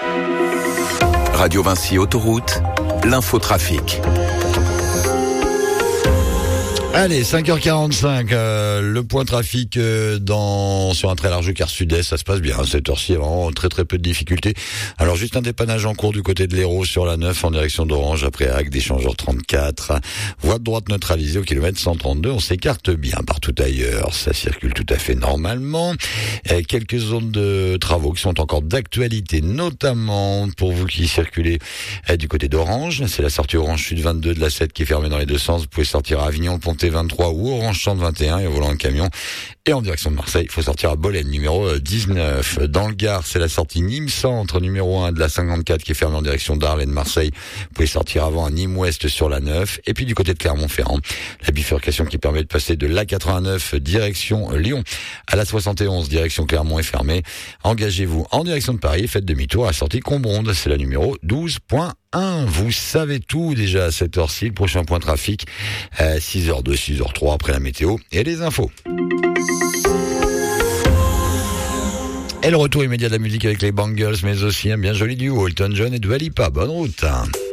Radio Vinci Autoroute, l'infotrafic. Allez, 5h45, le point trafic sur un très large quart sud-est, ça se passe bien. À cette heure-ci, il y a vraiment très très peu de difficultés. Alors juste un dépannage en cours du côté de l'Hérault sur la 9 en direction d'Orange après Agde, d'échangeur 34. Voie de droite neutralisée au kilomètre 132, on s'écarte bien partout ailleurs. Ça circule tout à fait normalement. Quelques zones de travaux qui sont encore d'actualité, notamment pour vous qui circulez du côté d'Orange. C'est la sortie Orange Sud 22 de la 7 qui est fermée dans les deux sens. Vous pouvez sortir à Avignon, Pontet 23 ou Orange Champ 21 et au volant un camion. Et en direction de Marseille, il faut sortir à Bolène, numéro 19. Dans le Gard, c'est la sortie Nîmes Centre, numéro 1 de la 54 qui est fermée en direction d'Arles et de Marseille. Vous pouvez sortir avant à Nîmes Ouest sur la 9. Et puis du côté de Clermont-Ferrand, la bifurcation qui permet de passer de l'A89 direction Lyon à la 71 direction Clermont est fermée. Engagez-vous en direction de Paris et faites demi-tour à la sortie Combronde. C'est la numéro 12.1. Vous savez tout déjà à cette heure-ci. Le prochain point trafic, 6h02, 6h03 après la météo et les infos. Et le retour immédiat de la musique avec les Bangles, mais aussi un bien joli duo, Elton John et Dua Lipa. Bonne route.